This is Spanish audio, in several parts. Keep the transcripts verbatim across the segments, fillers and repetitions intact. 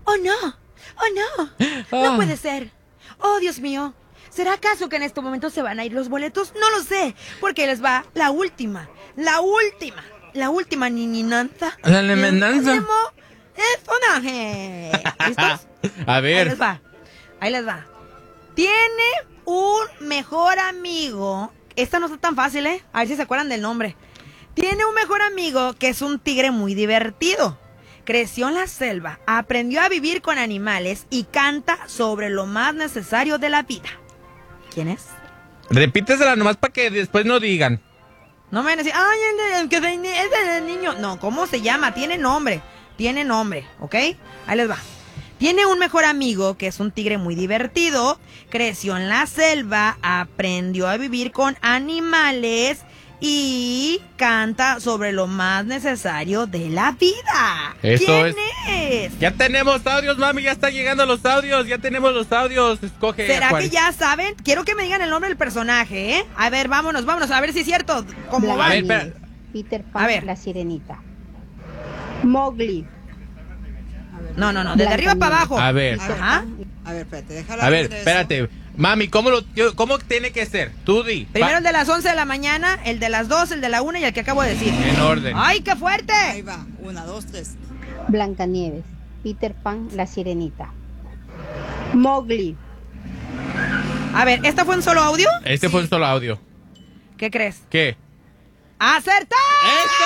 Oh, no. Oh, no. No puede ser. Oh, Dios mío. ¿Será acaso que en este momento se van a ir los boletos? No lo sé, porque les va la última, la última, la última niñinanza. La lemenanza. El personaje. ¿Listos? A ver. Ahí les va, ahí les va. Tiene un mejor amigo. Esta no está tan fácil, ¿eh? A ver si se acuerdan del nombre. Tiene un mejor amigo que es un tigre muy divertido. Creció en la selva, aprendió a vivir con animales y canta sobre lo más necesario de la vida. ¿Quién es? Repítesela nomás para que después no digan. No me van a decir, ay, el, el, el, el, el, el niño. No, ¿cómo se llama? Tiene nombre. Tiene nombre, ¿ok? Ahí les va. Tiene un mejor amigo que es un tigre muy divertido. Creció en la selva, aprendió a vivir con animales y canta sobre lo más necesario de la vida. Eso ¿Quién es? es? Ya tenemos audios, mami, ya están llegando los audios, ya tenemos los audios. Escoge. ¿Será cuál. que ya saben? Quiero que me digan el nombre del personaje, ¿eh? A ver, vámonos, vámonos, a ver si es cierto. ¿Cómo va? A ver, espera. Peter Pan, A ver. la sirenita. Mowgli. No, no, no, desde arriba para abajo. A ver. Ajá. A ver, espérate, déjala. A ver, de eso. espérate. Mami, ¿cómo, lo, ¿cómo tiene que ser? Tú di. Primero Pa- el de las once de la mañana, el de las dos, el de la una y el que acabo de decir. En orden. ¡Ay, qué fuerte! Ahí va, una, dos, tres. Blancanieves. Peter Pan, la sirenita. Mowgli. A ver, ¿esta fue un solo audio? Este Sí. fue un solo audio. ¿Qué crees? ¿Qué? ¡Acertó! ¡Eso!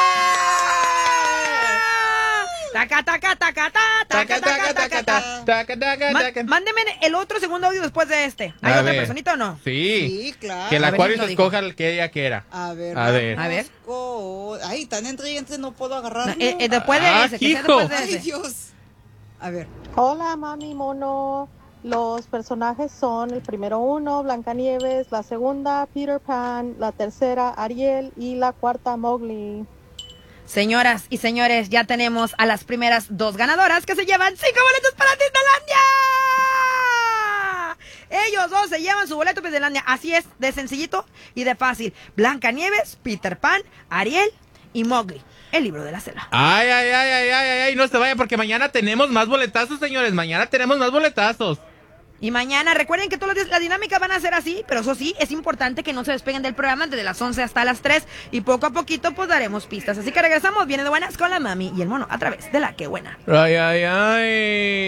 ¡Taca, taca, taca, ta, taca, taca, taca, ta! Taca, taca, Ma- taca. Mándeme el otro segundo audio después de este. ¿Hay A otra ver. personita o no? Sí. Sí, claro. Que A la ver Aquarius si lo dijo. escoja el que ella quiera. A ver, A ver. vamos A ver. con- Ay, tan entre y entre no puedo agarrarlo. No, eh, eh, después de Ah, ese, que sea hijo. después de Ay, ese. Dios. A ver. Hola, mami mono. Los personajes son el primero uno, Blancanieves, la segunda, Peter Pan, la tercera, Ariel y la cuarta, Mowgli. Señoras y señores, ya tenemos a las primeras dos ganadoras que se llevan cinco boletos para Disneylandia. Ellos dos se llevan su boleto para Disneylandia. Así es, de sencillito y de fácil. Blancanieves, Peter Pan, Ariel y Mowgli, el libro de la selva. Ay, ay, ay, ay, ay, ay, ay, no se vaya porque mañana tenemos más boletazos, señores. Mañana tenemos más boletazos. Y mañana, recuerden que todos los días la dinámica van a ser así, pero eso sí, es importante que no se despeguen del programa desde las once hasta las tres y poco a poquito pues daremos pistas. Así que regresamos, viene de buenas con la mami y el mono a través de la que buena. Ay, ay, ay.